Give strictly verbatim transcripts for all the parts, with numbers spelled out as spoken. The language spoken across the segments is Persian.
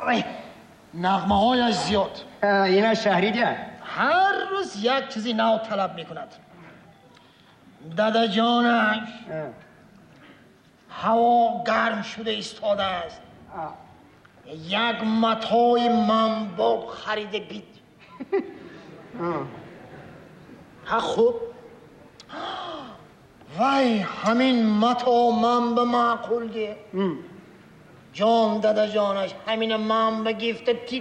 نغمه هایش زیاد. اینا شهریده. هر روز یک چیزی نو طلب میکند. دادا جانش هوا گرم شده ایستاده است. یک متای منبوع خریده بید. ها خوب. وای همین متا منبع معقول ده. جان دادا جانش همین منبع گفته تیپ.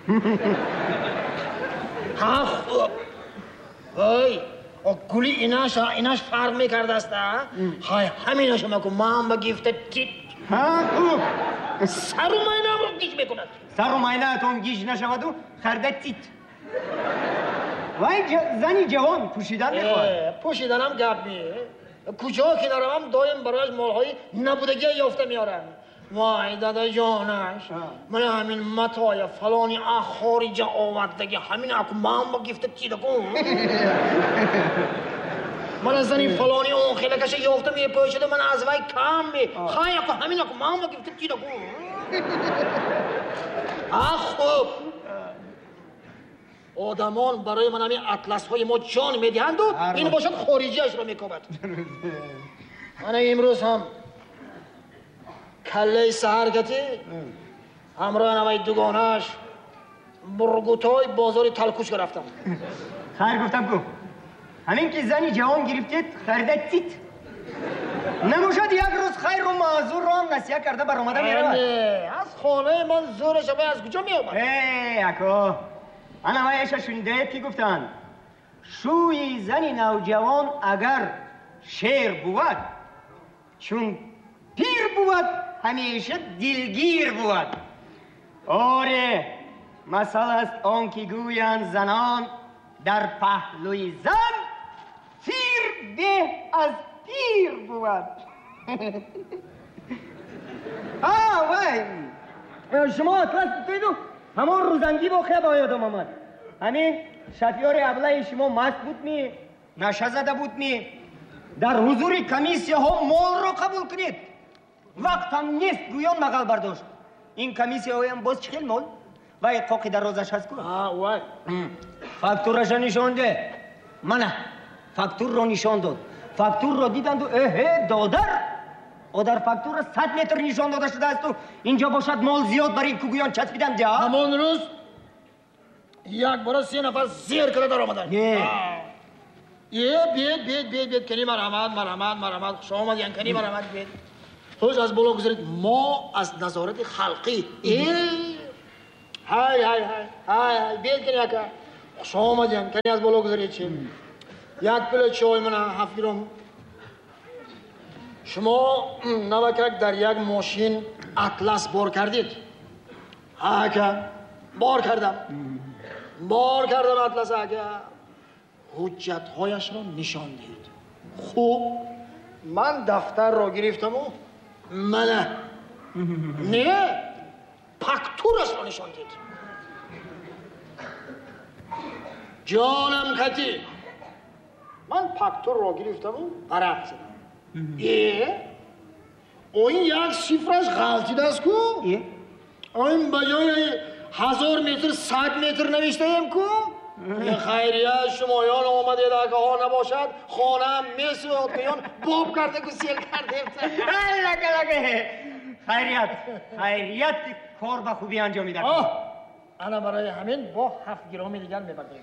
ها خوب. وای گلی ایناش ایناش فرق میکرده است. های همیناش مکو منبع گفته تیپ. ها خوب. سر و ماینه رو گیج میکند. سر و ماینه اتون گیج نشود و خرده تیت. وای زنی جوان پوشیدن میخواد. پوشیدنم گپ میه. کجا که دارم دایم برایش مالهای نبودگی یافته میارم. وای دادا جانش من همین متای فلانی خارج آوردگی همین اکو من با گفته چی دکون من از زنی فلانی اون خیلی کشه یافته میه پوشیده من از وای کم می خواهی اکو همین اکو من با گفته چی دکون آه خوب آدمان برای من همین اطلس های ما جان میدهند و این باشد خارجیش رو میکوبد. من امروز هم کله سهرگتی همراه نوی دوگانش برگوتای بازار تلکوش گرفتم. خیر گفتم کو همین که زنی جوان گرفتید خریده تیت نموشد یک روز خیر و معذور رو هم نسیه کرده بر اومده میرود. از خانه من زورش از کجا می آمد؟ ای اکو انا وایش شنیده که گفتن شوی زنی نوجوان اگر شیر بود چون پیر بود همیشه دلگیر بود. آره مثل است آن که گویند زنان در پهلوی زن پیر به از پیر بود. آه وای شما اطلاس بکنید و همان روزنگی با خیلی آیادم آمد. همین شفیار ابله شما مست بود می نشه زده بود می در حضور کمیسیه ها مال رو قبول کنید. وقت هم نیست گویان مقل برداشت. این کمیسیه های هم باز چخیل مال و اقاقی در روزش هست کن. آه وای فاکتورش نشانده منه فاکتور رو نشان داد. فاکتور رو دیدند و اه دادر و در فاکتور صد متر نشان داده شده است و اینجا باشد مال زیاد برای کوگویان چسبیدن جا. همون روز یک بار سه نفر زیر کده در آمدن. یه یه بید بید بید بید کنی مرحمت مرحمت مرحمت شما آمدین کنی مرحمت بید توش از بالا گذارید ما از نظارت خلقی ای های های های های های بید کنی اکا شما آمدین کنی از بالا گذارید چی یک پلت چای من هفت گرم شما نوکک در یک ماشین اطلس بار کردید. ها که بار کردم بار کردم اطلس اگه حجت هایش را نشان دید. خوب من دفتر را گرفتم و منه نه فاکتورش را نشان دید. جانم کتی من فاکتور را گرفتم و برق زدم. ای این یک شیفرش غلطیده است کو این بجای هزار متر صد متر نوشته ایم کو یه خیریه شمایان آمده اگه ها نباشد خانه هم مثل آدمیان باب کرده که سیل کرده لگه لگه خیریت خیریت کار با خوبی انجام میده. آه انا برای همین با هفت گرامی دیگر میبردیم.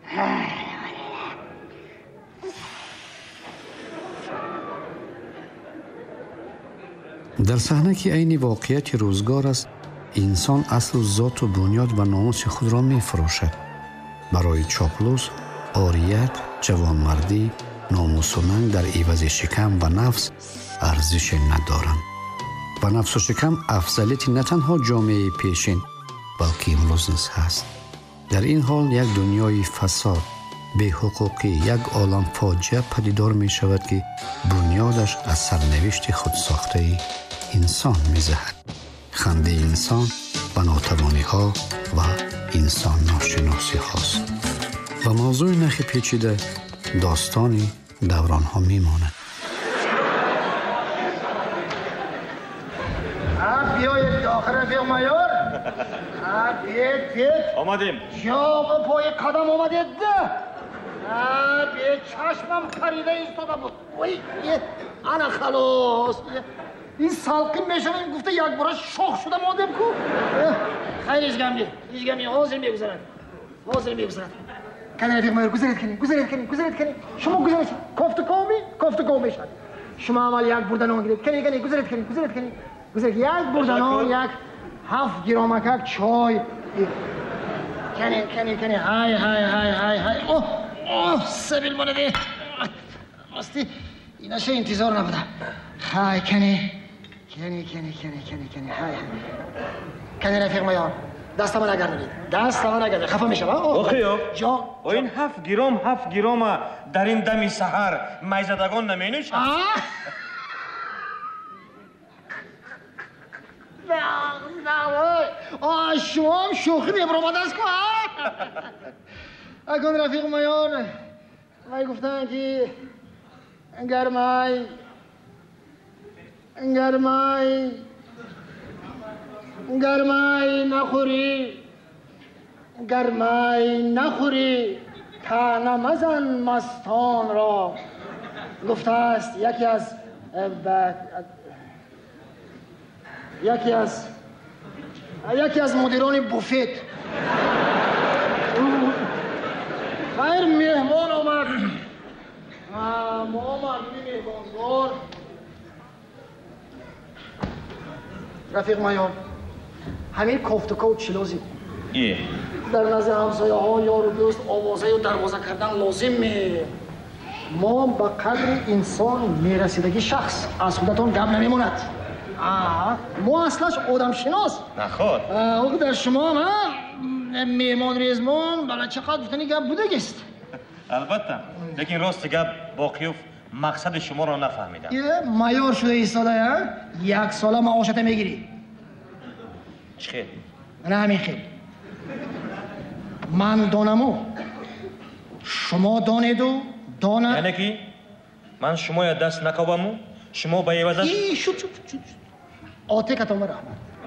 در صحنه که عین واقعیت روزگار است انسان اصل و ذات و بنیاد و ناموس خود را می فروشد. برای چاپلوس عاریت، جوانمردی، ناموس و ننگ در عوض شکم و نفس ارزش ندارند. و نفس و شکم افضلیت نه تنها جامعه پیشین بلکه امروز نیز هست. در این حال یک دنیای فساد، بی حقوقی، یک عالم فاجعه پدیدار می شود که بنیادش از سرنوشت خود ساخته انسان می زهد. خنده انسان و ناتوانی ها و انسان ناشناسی هاست. و موضوع نخی پیچیده داستان دوران ها می ماند. بیایید داخل رفیق مایور بیت بیت آمدیم. جا پای قدم آمده ده. بیت چشمم خریده ایستاده بود. وای انا خلاص. این سالقی میشه این گفته یک بار شوخ شده مادم کو. خیر ایش گملی ایش گملی حاضر میگذارد حاضر میگذارد. کنی رفیق مایر گذارید کنی گذارید کنی گذارید کنی شما گذارید کافت کومی کافت کومی شد. شما اول یک بردن آن گرفت کنی کنی گذارید کنی گذارید کنی گذارید یک بردن آن یک هفت گرامکک چای کنی کنی کنی های های های های های اوه اوه سبیل مانده راستی ایناشه انتظار نبوده های کنی کنی کنی کنی کنی کنی های کنی رفیق مایان دست من نگردید دست من نگردید خفه میشم بخیو جا این هفت گرام هفت گرام در این دمی سحر میزدگان نمینوشد نه نه آه شما هم شوخی میبرم دست کن اکن رفیق مایان مای گفتن که گرمای گرمای گرمای نخوری گرمای نخوری تا نمزن مستان را گفته است یکی از یکی از یکی از مدیران بوفت خیر مهمان آمد ما آمد مهماندار رفیق مایان همین کفتکا و چلوزی ایه در نظر همسایه ها یار و دوست آوازه و دروازه کردن لازمه ما به قدر انسان میرسیدگی شخص از خودتون گپ نمیموند ما اصلاش آدم شناس نخواد او در شما هم میمان ریزمان بلا چقدر گفتنی گپ بوده گست البته لیکن راست گپ باقیوف مقصد شما را نفهمیدم یه مایور شده ایستاده ها یک ساله معاشت میگیری چی خیل؟ نه همین خیل من دانمو شما دانیدو دانه یعنی که من شما یا دست نکوبمو شما به عوضش ای شد شد شد آته کتامه رحمت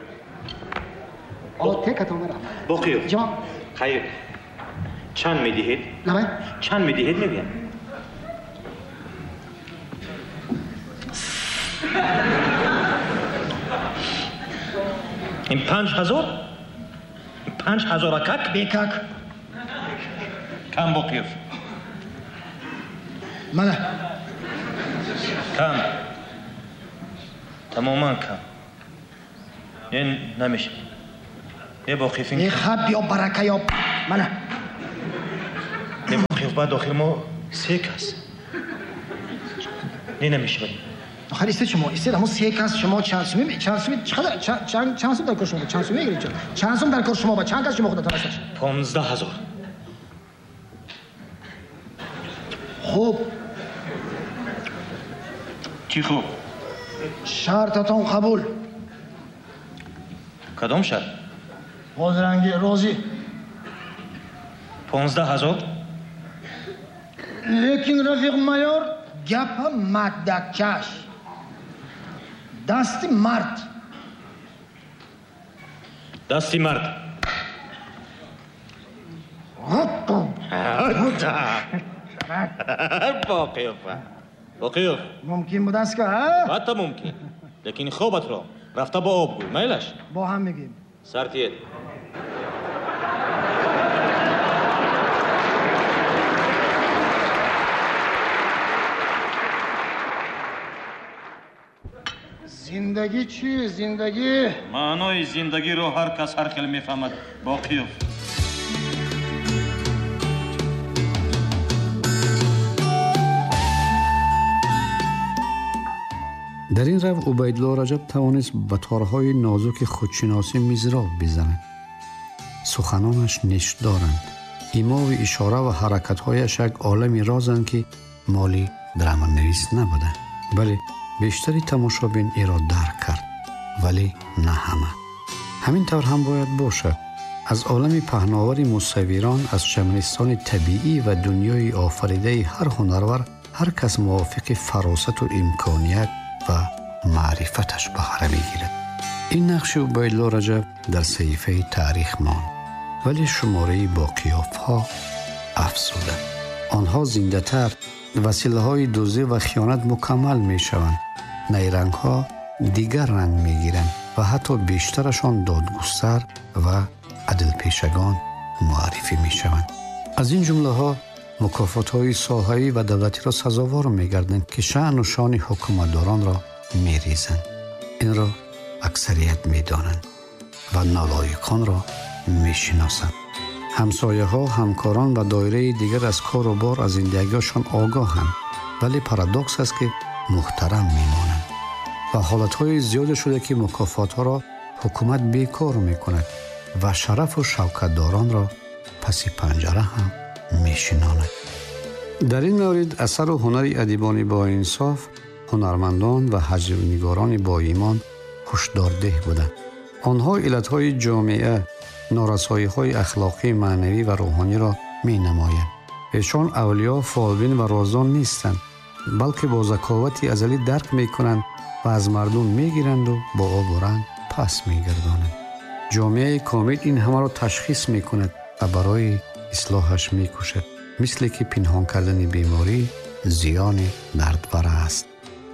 آته کتامه رحمت باقیوف جان خیر چند میدهید؟ نه چند میدهید میگم این پنج هزار؟ این پنج هزار کک؟ بیکک کم باقیوف منه کم تماما کم این نمیشه یه باقیوف ای این خب یا برکه یا منه یه باقیوف بعد آخر ما سه کس این نمیشه بایی آخر ایسته شما ایسته همون سه کس شما چند سومی چند سومی چقدر چند چند چند سوم در کار شما چند سومی میگیرید چند سوم در کار شما با چند کس شما خودتون هستش پانزده هزار خوب چی خوب شرطتون قبول کدام شرط بازرنگی روزی پانزده هزار لیکن رفیق مایور گپ مدکش دستی مرد دستی مرد باقیوف باقیوف ممکن بود است که حتی ممکن لیکن خوبت را رفته با آب گوی میلش با هم میگیم سرتیت زندگی چی زندگی معنای زندگی رو هر کس هر خیلی میفهمد باقیوف در این رو عبیدالله رجب توانست به تارهای نازک خودشناسی میزراب بزند. سخنانش نشت دارند. ایما و اشاره و حرکتهایش یک عالمی رازند که مالی درمان نویس نبودند. بله بیشتری تماشابین ای را درک کرد ولی نه همه. همین طور هم باید باشد. از عالم پهناوری مصوران از چمنستان طبیعی و دنیای آفریده هر هنرور هر کس موافق فراست و امکانیت و معرفتش بهره میگیرد. این نقش عبیدالله رجب در صحیفه تاریخ ماند، ولی شماره با قیاف‌ها افزوده. آنها زنده تر، وسیله های دزدی و خیانت مکمل می شوند. نیرنگ ها دیگر رنگ می گیرند و حتی بیشترشان دادگستر و عدل پیشگان معرفی می شوند. از این جمله ها مکافات های ساحوی و دولتی را سزاوار می گردند که شأن و شان حکومتداران را می ریزند. این را اکثریت می دانند و نالایقان را می شناسند. همسایه ها، همکاران و دایره دیگر از کار و بار از زندگیشان آگاهند، ولی پارادوکس است که محترم می مانند و حالت های زیاد شده که مکافات ها را حکومت بیکار می کند و شرف و شوکت داران را پس پنجره هم می شناند. در این مورد اثر و هنر ادیبان با انصاف، هنرمندان و حجب‌نگاران با ایمان هشدارده بودند. آنها علتهای جامعه، نارسایی‌های اخلاقی، معنوی و روحانی را می نمایند. ایشان اولیا، فالبین و رازان نیستند، بلکه با ذکاوت ازلی درک می کنند و از مردم می گیرند و با آب و رنگ پس می گردانند. جامعه کامل این همه را تشخیص می کند و برای اصلاحش می کوشد، مثل که پنهان کردن بیماری زیان دردبر است.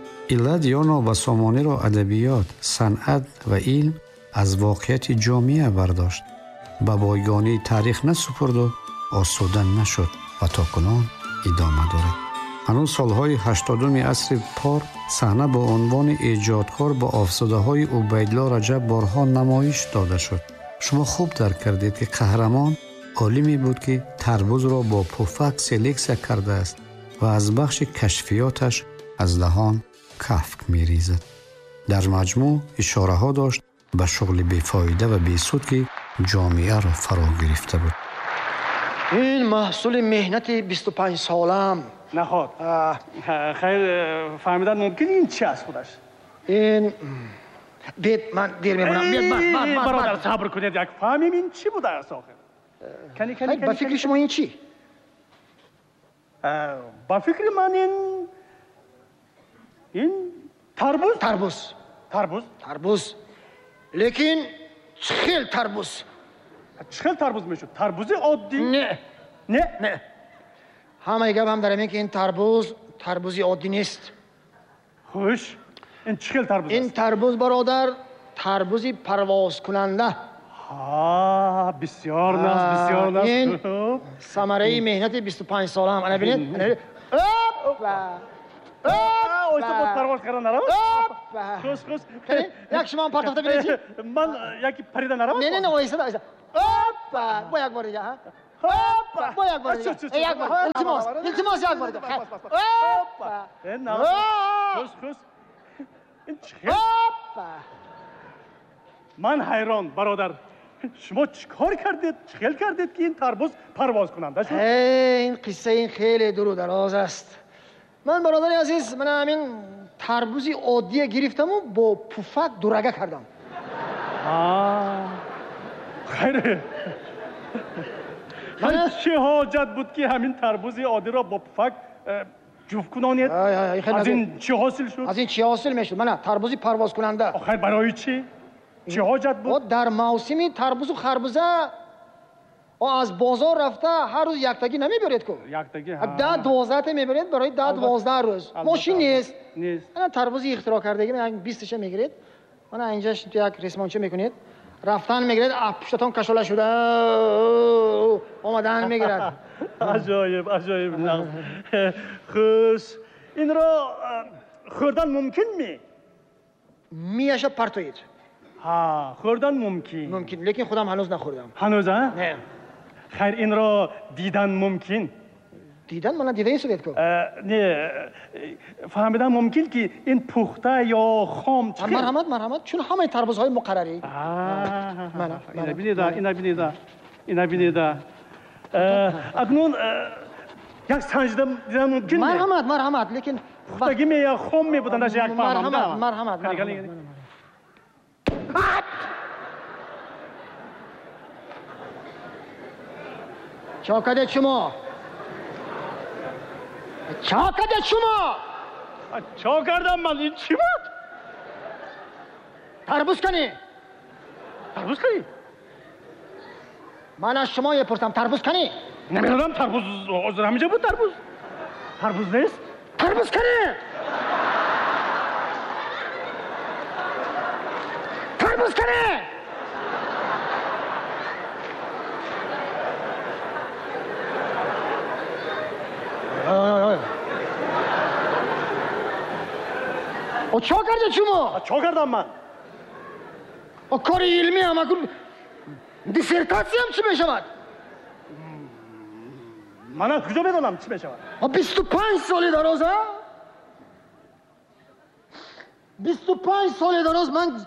علت یا نابسامانی را ادبیات، صنعت و علم از واقعیت جامعه برداشت، به بایگانی تاریخ نسپرد و آسوده نشد و تا کنون ادامه دارد. هنوز سالهای هشتادم عصر پار صحنه با عنوان ایجادکار با افسوده های عبیدالله رجب بارها نمایش داده شد. شما خوب درک کردید که قهرمان عالمی بود که تربوز را با پفک سلکسه کرده است و از بخش کشفیاتش از دهان کفک می ریزد. در مجموع اشاره ها داشت به شغل بیفایده و بیسود که جامعه را فرا گرفته بود. این محصول مهنت بیست و پنج سالم. نخواد. خیر فهمیدن ممکن این چی است خودش؟ این بید من دیر میمونم. بید من من من برادر صبر کنید یک فهمیم این چی بوده است آخر. کنی کنی کنی. با فکر شما این چی؟ با فکر من این این تربوز. تربوز. تربوز. تربوز. لیکن چخیل تربوز. چخیل تربوز میشود. تربوز عادی؟ نه. نه. نه. همه گپ هم دارم این که این تربوز تربوزی عادی نیست. خوش. این چخیل تربوز این تربوز برادر تربوزی پرواز کننده. آه بسیار ناز بسیار ناز. این ثمره مهنت بیست و پنج ساله هم. انا ببینید. اوه تو بود پرواز کردن نرم؟ خوش خوش. یک شما هم پرتافته بینید؟ من یکی پریده نرم؟ نه نه نه وایسا وایسا. اوپا با یک بار دیگه ها. اوپا با یک بار دیگه. یک بار. التماس. التماس یک بار دیگه. اوپا. نه. خوش خوش. این چه؟ اوپا. من حیران برادر. شما چیکار کردید؟ چیکار کردید که این تربوز پرواز کننده شد؟ این قصه این خیلی دور و دراز است. من برادر عزیز من همین تربوزی عادی گرفتم و با پفک دورگه کردم. آه خیره. من چه حاجت بود که همین تربوزی عادی را با پفک جفت کنانید؟ از این چی حاصل شد؟ از این چی حاصل میشد؟ من تربوزی پرواز کننده. آخر برای چی؟ چه حاجت بود؟ در موسمی تربوز و خربوزه از بازار رفته هر روز یک تگی نمیبرید که. یک تگی ها. ده دوازده تا میبرید برای ده دوازده روز. ماشین نیست. نیست. من تربوزی اختراع کردگی من بیست تا میگیرید. من اینجاش تو یک ریسمانچه میکنید. رفتن میگیرید پشتتون کشاله شده. اومدن میگیرد. عجایب عجایب. خوش. این را خوردن ممکن می؟ میشه پرتوید. ها خوردن ممکن. ممکن لیکن خودم هنوز نخوردم. هنوز ها؟ نه. خیر این را دیدن ممکن. دیدن من دیده این سوید که. نه فهمیدن ممکن که این پخته یا خام چه؟ مرحمت مرحمت چون همه تربوزهای مقرری. من اینا بینیده اینا بینیده اینا بینیده. اکنون یک سنجده دیدن ممکن. مرحمت مرحمت لیکن پختگی می یا خام می بودن داشت یک فهمم. مرحمت مرحمت. چا کردید شما؟ چا کردید شما؟ چا کردم من این چی بود؟ تربوز کنی؟ تربوز کنی؟ من از شما یه پرسم تربوز کنی؟ نمیدونم تربوز از همینجا بود تربوز تربوز نیست؟ تربوز کنی؟ تربوز کنی؟ او چا کرده شما؟ چا کردم من؟ او کار علمی هم اکن دیسرتاسی هم چی بشود؟ من از کجا بدونم چی بشود؟ بیست و پنج سالی دراز ها؟ بیست و پنج سالی دراز من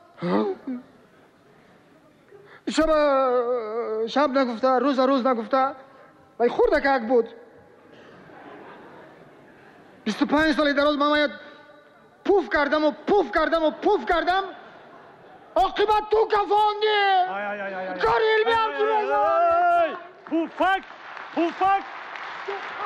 شب شب نگفته روز روز نگفته ولی خورده که اک بود بیست و پنج سالی دراز من باید پوف کردم و پوف کردم و پوف کردم عاقبت تو کفاندی کار علمی هم چی بشود؟ پوفک پوفک